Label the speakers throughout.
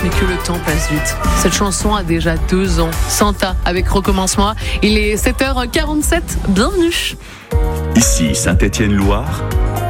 Speaker 1: mais que le temps passe vite. Cette chanson a déjà 2 ans. Santa avec Recommence-moi. Il est 7h47. Bienvenue.
Speaker 2: Ici Saint-Étienne-Loire.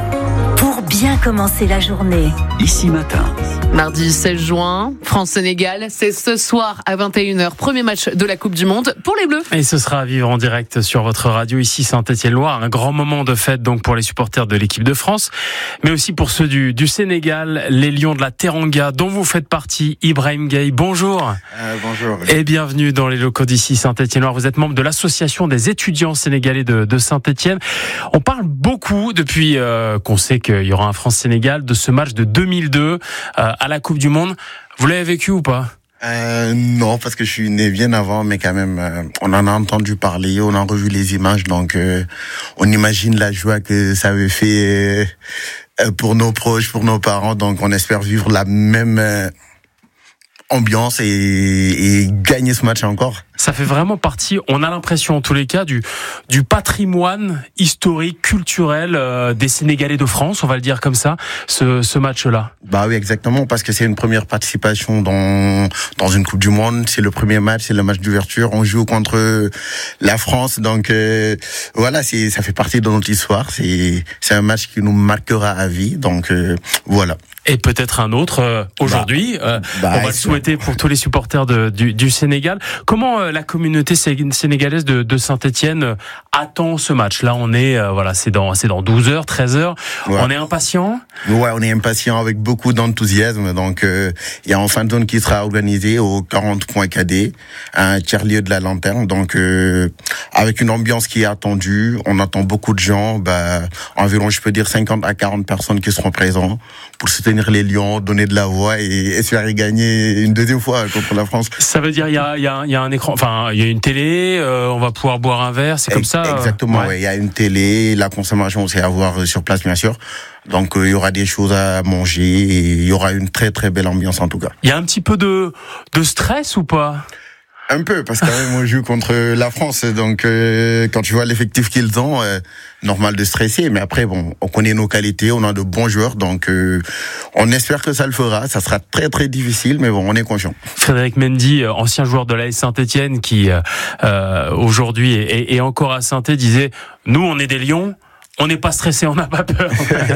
Speaker 3: Pour bien commencer la journée.
Speaker 2: Ici Matin.
Speaker 1: Mardi 16 juin, France-Sénégal, c'est ce soir à 21h. Premier match de la Coupe du Monde pour les Bleus.
Speaker 4: Et ce sera à vivre en direct sur votre radio ici Saint-Étienne-Loire. Un grand moment de fête donc pour les supporters de l'équipe de France, mais aussi pour ceux du Sénégal, les Lions de la Teranga, dont vous faites partie. Ibrahim Gueye, bonjour.
Speaker 5: Bonjour.
Speaker 4: Et bienvenue dans les locaux d'ici Saint-Étienne-Loire. Vous êtes membre de l'association des étudiants sénégalais de Saint-Étienne. On parle beaucoup depuis qu'on sait qu'il y aura un France-Sénégal de ce match de 2002 à la Coupe du Monde. Vous l'avez vécu ou pas?
Speaker 5: Non, parce que je suis né bien avant, mais quand même, on en a entendu parler, on a revu les images, donc on imagine la joie que ça avait fait pour nos proches, pour nos parents, donc on espère vivre la même ambiance et gagner ce match encore.
Speaker 4: Ça fait vraiment partie, on a l'impression en tous les cas, du patrimoine historique, culturel des Sénégalais de France, on va le dire comme ça, ce match-là.
Speaker 5: Bah oui, exactement, parce que c'est une première participation dans une Coupe du Monde, c'est le premier match, c'est le match d'ouverture, on joue contre la France, donc voilà, ça fait partie de notre histoire, c'est un match qui nous marquera à vie, donc voilà.
Speaker 4: Et peut-être un autre aujourd'hui, on va le souhaiter pour tous les supporters du Sénégal. Comment la communauté sénégalaise de Saint-Étienne attend ce match? Là, on est, c'est dans 12h, 13h. Ouais. On est impatient?
Speaker 5: Ouais, on est impatient avec beaucoup d'enthousiasme. Donc, il y a un fan zone qui sera organisé au 40 points cadet, un tiers-lieu de la Lanterne. Donc, avec une ambiance qui est attendue, on attend beaucoup de gens, environ, je peux dire, 50 à 40 personnes qui seront présents pour soutenir les Lions, donner de la voix et espérer gagner une deuxième fois contre la France.
Speaker 4: Ça veut dire, il y a un écran, il y a une télé, on va pouvoir boire un verre, c'est comme ça?
Speaker 5: Exactement, ouais. Il y a une télé, la consommation, c'est à voir sur place, bien sûr. Donc, il y aura des choses à manger et il y aura une très, très belle ambiance, en tout cas.
Speaker 4: Il y a un petit peu de stress ou pas?
Speaker 5: Un peu, parce que quand même on joue contre la France, donc quand tu vois l'effectif qu'ils ont, normal de stresser, mais après on connaît nos qualités, on a de bons joueurs, donc on espère que ça le fera. Ça sera très très difficile, mais bon, on est confiant.
Speaker 4: Frédéric Mendy, ancien joueur de l'AS Saint-Étienne, qui aujourd'hui est encore à Saint-Étienne, disait: nous on est des Lions. On n'est pas stressé, on n'a pas peur.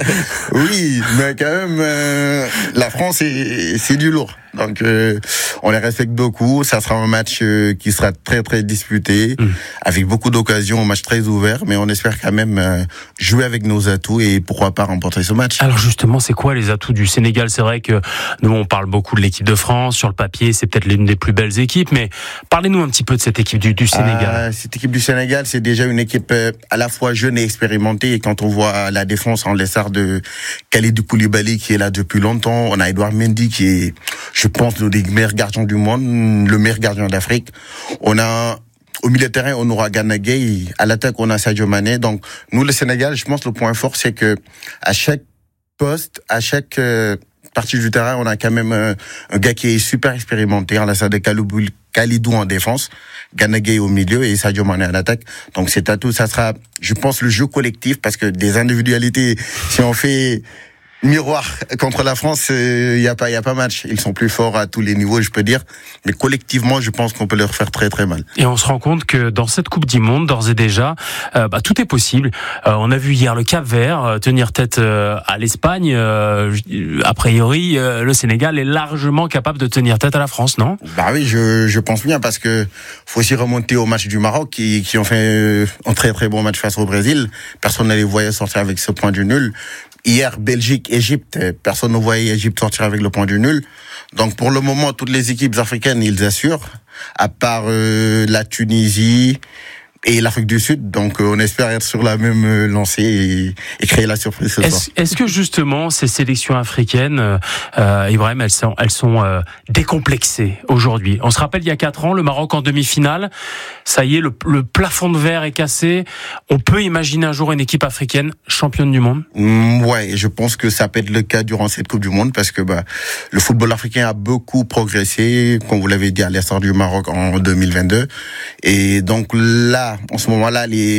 Speaker 5: Oui, mais quand même, la France, c'est du lourd. Donc, on les respecte beaucoup. Ça sera un match qui sera très, très disputé, avec beaucoup d'occasions, un match très ouvert. Mais on espère quand même jouer avec nos atouts et pourquoi pas remporter ce match.
Speaker 4: Alors justement, c'est quoi les atouts du Sénégal? C'est vrai que nous, on parle beaucoup de l'équipe de France. Sur le papier, c'est peut-être l'une des plus belles équipes. Mais parlez-nous un petit peu de cette équipe du Sénégal.
Speaker 5: Cette équipe du Sénégal, c'est déjà une équipe à la fois jeune et expérimentée. Et quand on voit la défense en l'essor de Kalidou Koulibaly, qui est là depuis longtemps, on a Edouard Mendy, qui est, je pense, l'un des meilleurs gardiens du monde, le meilleur gardien d'Afrique. On a, au milieu de terrain, on aura Gana Gueye. À l'attaque, on a Sadio Mané. Donc, nous, le Sénégal, je pense, le point fort, c'est que à chaque poste, à chaque partie du terrain, on a quand même un gars qui est super expérimenté. On a ça de Kalidou en défense, Gana Gueye au milieu et Sadio Mané à l'attaque. Donc, c'est à tout. Ça sera, je pense, le jeu collectif, parce que des individualités, si on fait miroir contre la France, il y a pas match. Ils sont plus forts à tous les niveaux, je peux dire. Mais collectivement, je pense qu'on peut leur faire très très mal.
Speaker 4: Et on se rend compte que dans cette Coupe du Monde, d'ores et déjà, tout est possible. On a vu hier le Cap-Vert tenir tête à l'Espagne. A priori, le Sénégal est largement capable de tenir tête à la France, non?
Speaker 5: Bah oui, je pense bien, parce que faut aussi remonter au match du Maroc qui ont fait un très très bon match face au Brésil. Personne ne les voyait sortir avec ce point du nul. Hier, Belgique, Égypte, personne ne voyait Égypte sortir avec le point du nul. Donc pour le moment, toutes les équipes africaines, ils assurent, à part la Tunisie et l'Afrique du Sud. Donc on espère être sur la même lancée et créer la surprise ce soir.
Speaker 4: Est-ce que justement ces sélections africaines, Ibrahim, elles sont décomplexées aujourd'hui? On se rappelle il y a 4 ans, le Maroc en demi-finale. Ça y est, le plafond de verre est cassé. On peut imaginer un jour une équipe africaine championne du monde?
Speaker 5: Ouais, je pense que ça peut être le cas durant cette Coupe du Monde, parce que le football africain a beaucoup progressé, comme vous l'avez dit, à l'essor du Maroc en 2022. Et donc là, en ce moment-là, les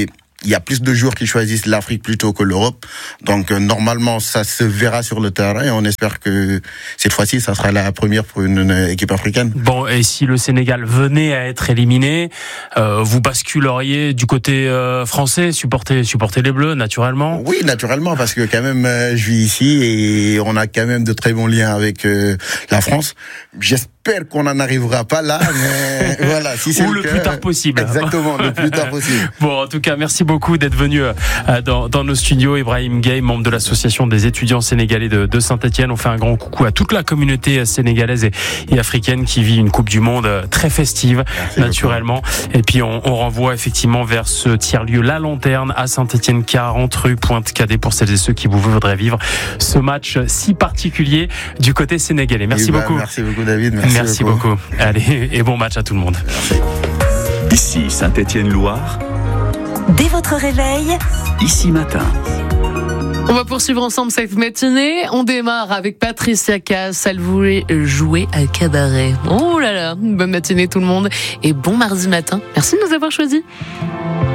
Speaker 5: il y a plus de joueurs qui choisissent l'Afrique plutôt que l'Europe. Donc normalement, ça se verra sur le terrain et on espère que cette fois-ci, ça sera la première pour une équipe africaine.
Speaker 4: Bon, et si le Sénégal venait à être éliminé, vous basculeriez du côté français, supporter les Bleus, naturellement?
Speaker 5: Oui, naturellement, parce que quand même, je vis ici et on a quand même de très bons liens avec la France. J'espère qu'on n'en arrivera pas là, mais voilà. Si c'est
Speaker 4: ou le plus tard possible.
Speaker 5: Exactement, le plus tard possible.
Speaker 4: Bon, en tout cas, merci beaucoup d'être venu dans nos studios. Ibrahim Gueye, membre de l'association des étudiants sénégalais de Saint-Etienne. On fait un grand coucou à toute la communauté sénégalaise et africaine qui vit une Coupe du Monde très festive, merci naturellement. Beaucoup. Et puis, on renvoie effectivement vers ce tiers-lieu La Lanterne à Saint-Etienne, 40 rue Pointe-Cadet, pour celles et ceux qui voudraient vivre ce match si particulier du côté sénégalais. Merci beaucoup.
Speaker 5: Merci beaucoup, David.
Speaker 4: Merci beaucoup. Allez, et bon match à tout le monde.
Speaker 5: Merci.
Speaker 2: Ici Saint-Etienne-Loire.
Speaker 3: Dès votre réveil,
Speaker 2: Ici Matin.
Speaker 1: On va poursuivre ensemble cette matinée. On démarre avec Patricia Cass. Elle voulait jouer à cabaret. Oh là là, bonne matinée tout le monde et bon mardi matin. Merci de nous avoir choisis.